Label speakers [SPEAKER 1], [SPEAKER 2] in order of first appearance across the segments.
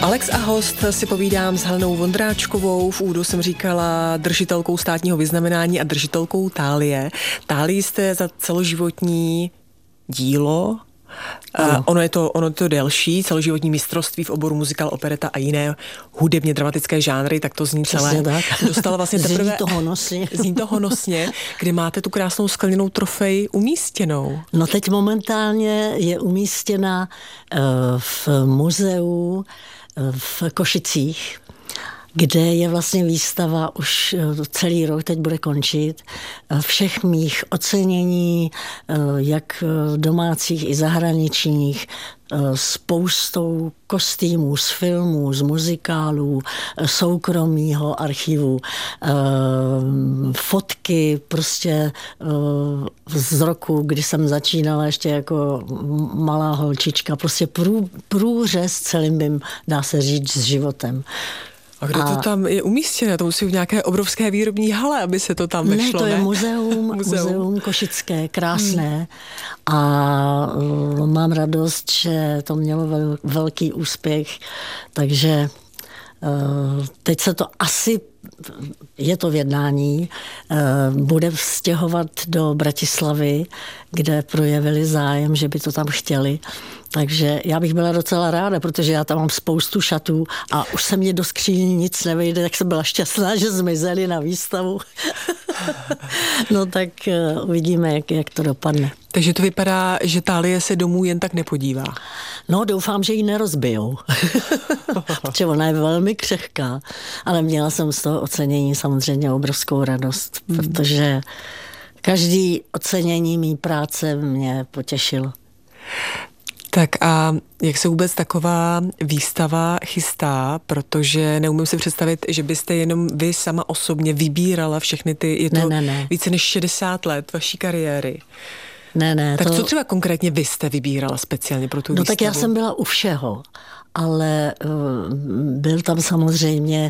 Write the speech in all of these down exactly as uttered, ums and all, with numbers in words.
[SPEAKER 1] Alex a host si povídám s Helenou Vondráčkovou. V úvodu jsem říkala držitelkou státního vyznamenání a držitelkou Thálie. Tálii jste za celoživotní dílo. Uh, ono je to, ono je to delší, celoživotní mistrovství v oboru muzikál, opereta a jiné hudebně dramatické žánry, tak to zní
[SPEAKER 2] Přesně
[SPEAKER 1] celé.
[SPEAKER 2] Tak.
[SPEAKER 1] Dostala vlastně teprve...
[SPEAKER 2] Zní to honosně.
[SPEAKER 1] Zní to honosně, kde máte tu krásnou skleněnou trofej umístěnou.
[SPEAKER 2] No teď momentálně je umístěna uh, v muzeu uh, v Košicích, kde je vlastně výstava už celý rok, teď bude končit, všech mých ocenění, jak domácích i zahraničních, spoustou kostýmů z filmů, z muzikálů, soukromého archivu, fotky prostě z roku, kdy jsem začínala ještě jako malá holčička, prostě prů, průřez celým mým, dá se říct, s životem.
[SPEAKER 1] A kde a to tam je umístěné? To musí v nějaké obrovské výrobní hale, aby se to tam vešlo,
[SPEAKER 2] ne? to
[SPEAKER 1] ne?
[SPEAKER 2] je muzeum, muzeum. muzeum košické, krásné. Hmm. A uh, mám radost, že to mělo vel, velký úspěch, takže uh, teď se to asi, je to v jednání, uh, bude vztěhovat do Bratislavy, kde projevili zájem, že by to tam chtěli. Takže já bych byla docela ráda, protože já tam mám spoustu šatů a už se mě do skříní nic nevejde, tak jsem byla šťastná, že zmizeli na výstavu. No tak uh, uvidíme, jak, jak to dopadne.
[SPEAKER 1] Takže to vypadá, že Thálie se domů jen tak nepodívá.
[SPEAKER 2] No, doufám, že ji nerozbijou. Protože ona je velmi křehká, ale měla jsem z toho ocenění samozřejmě obrovskou radost, hmm. protože každý ocenění mý práce mě potěšilo.
[SPEAKER 1] Tak a jak se vůbec taková výstava chystá, protože neumím si představit, že byste jenom vy sama osobně vybírala všechny ty, je to
[SPEAKER 2] ne, ne, ne.
[SPEAKER 1] více než šedesát let vaší kariéry.
[SPEAKER 2] Ne, ne.
[SPEAKER 1] Tak
[SPEAKER 2] to...
[SPEAKER 1] co třeba konkrétně vy jste vybírala speciálně pro tu
[SPEAKER 2] no,
[SPEAKER 1] výstavu?
[SPEAKER 2] Tak já jsem byla u všeho, ale uh, byl tam samozřejmě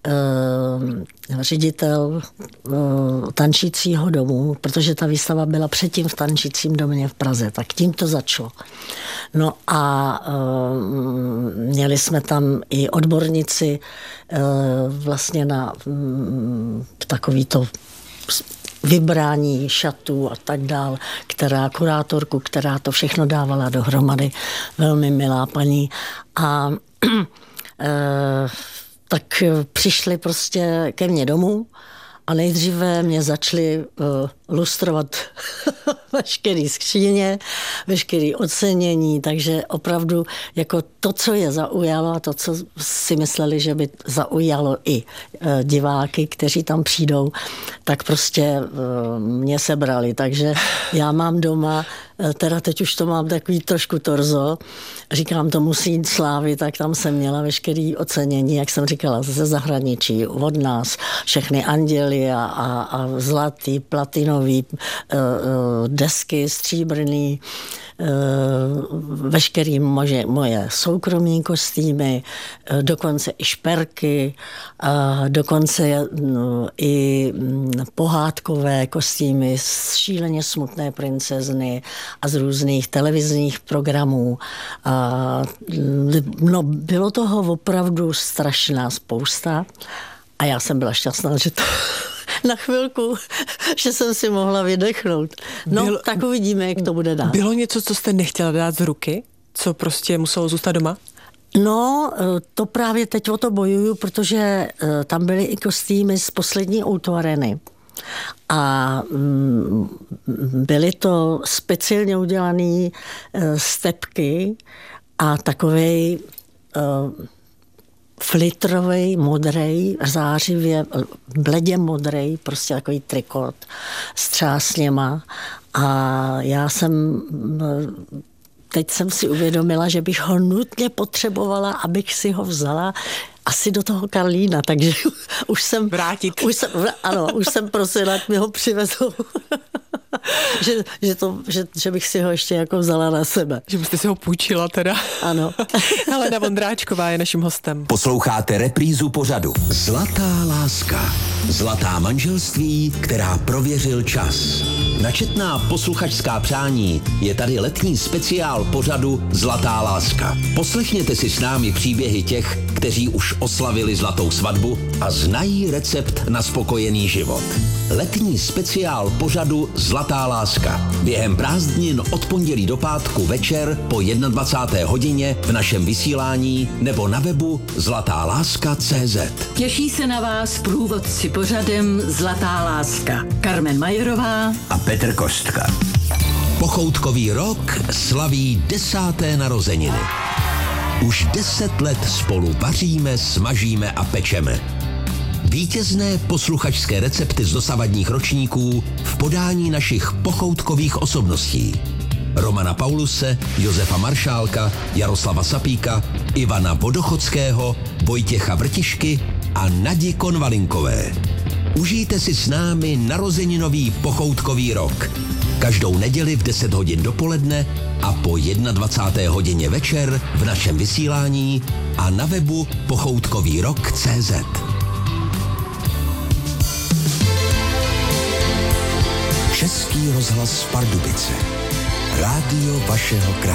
[SPEAKER 2] uh, ředitel uh, tančícího domu, protože ta výstava byla předtím v tančícím domě v Praze, tak tím to začalo. No a uh, měli jsme tam i odborníci uh, vlastně na um, takový to vybrání šatů a tak dál, která kurátorku, která to všechno dávala dohromady, velmi milá paní. A e, tak přišli prostě ke mně domů a nejdříve mě začali uh, lustrovat veškerý skříně, veškerý ocenění, takže opravdu jako to, co je zaujalo a to, co si mysleli, že by zaujalo i uh, diváky, kteří tam přijdou, tak prostě uh, mě sebrali. Takže já mám doma, uh, teda teď už to mám takový trošku torzo, říkám, to musí jít slávy, tak tam jsem měla veškerý ocenění, jak jsem říkala, ze zahraničí, od nás, všechny anděly a, a, a zlatý, platinový, uh, uh, desky, stříbrný, uh, veškerý moje, moje soukromí kostýmy, uh, dokonce i šperky, uh, dokonce uh, i pohádkové kostýmy z Šíleně smutné princezny a z různých televizních programů. Uh, no, bylo toho opravdu strašná spousta a já jsem byla šťastná, že to na chvilku, že jsem si mohla vydechnout. No, bylo, tak uvidíme, jak to bude dál.
[SPEAKER 1] Bylo něco, co jste nechtěla dát z ruky? Co prostě muselo zůstat doma?
[SPEAKER 2] No, to právě teď o to bojuju, protože tam byly i kostýmy z poslední Outu-arény. A byly to speciálně udělané stepky a takovej flitrovej, modrej, zářivě, bledě modrej, prostě takový trikot s třásněma. A já jsem, teď jsem si uvědomila, že bych ho nutně potřebovala, abych si ho vzala asi do toho Karlína, takže už jsem...
[SPEAKER 1] Vrátit.
[SPEAKER 2] Už jsem, ano, už jsem prosila, ať mi ho přivezou. že, že, to, že, že bych si ho ještě jako vzala na sebe.
[SPEAKER 1] Že byste si ho půjčila teda.
[SPEAKER 2] Ano.
[SPEAKER 1] Helena Vondráčková je naším hostem.
[SPEAKER 3] Posloucháte reprízu pořadu Zlatá láska. Zlatá manželství, která prověřil čas. načetná posluchačská přání je tady letní speciál pořadu Zlatá láska. Poslechněte si s námi příběhy těch, kteří už oslavili zlatou svatbu a znají recept na spokojený život. Letní speciál pořadu Zlatá láska. Během prázdnin od pondělí do pátku večer po dvacáté jedné hodině v našem vysílání nebo na webu zlatá láska tečka cé zet.
[SPEAKER 4] Těší se na vás průvodci pořadem Zlatá láska. Karmen Majerová
[SPEAKER 3] A Petr Kostka. Pochoutkový rok slaví desáté narozeniny. Už deset let spolu vaříme, smažíme a pečeme. Vítězné posluchačské recepty z dosavadních ročníků v podání našich pochoutkových osobností. Romana Pauluse, Josefa Maršálka, Jaroslava Sapíka, Ivana Vodochodského, Vojtěcha Vrtišky a Nadi Konvalinkové. Užijte si s námi narozeninový pochoutkový rok. Každou neděli v deset hodin dopoledne a po dvacáté jedné hodině večer v našem vysílání a na webu pochoutkový rok tečka cé zet. Český rozhlas Pardubice. Rádio vašeho kraje.